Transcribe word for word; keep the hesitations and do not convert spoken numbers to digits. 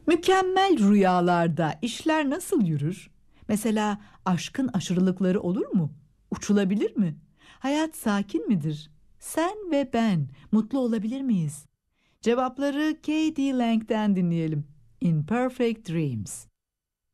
Mükemmel rüyalarda işler nasıl yürür? Mesela aşkın aşırılıkları olur mu? Uçulabilir mi? Hayat sakin midir? Sen ve ben mutlu olabilir miyiz? Cevapları K D. Lang'den dinleyelim. Imperfect Dreams.